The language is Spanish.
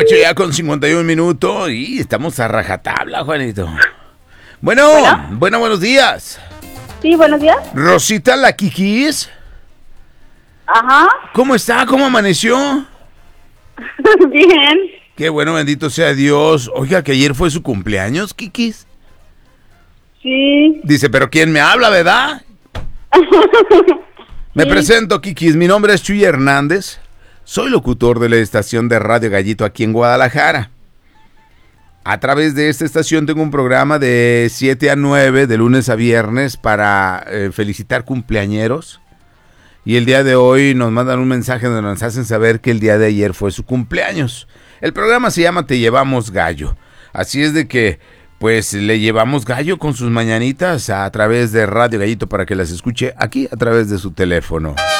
8 ya con 51 minutos y estamos a rajatabla, Juanito. Bueno, buenos días. Sí, buenos días. Rosita la Kikis. Ajá. ¿Cómo está? ¿Cómo amaneció? Bien. Qué bueno, bendito sea Dios. Oiga, que ayer fue su cumpleaños, Kikis. Sí. Dice, pero ¿quién me habla, verdad? Me presento, Kikis. Mi nombre es Chuy Hernández. Soy locutor de la estación de Radio Gallito aquí en Guadalajara. A través de esta estación tengo un programa de 7 a 9, de lunes a viernes, para felicitar cumpleañeros. Y el día de hoy nos mandan un mensaje donde nos hacen saber que el día de ayer fue su cumpleaños. El programa se llama Te Llevamos Gallo. Así es de que, pues, le llevamos gallo con sus mañanitas a través de Radio Gallito para que las escuche aquí a través de su teléfono.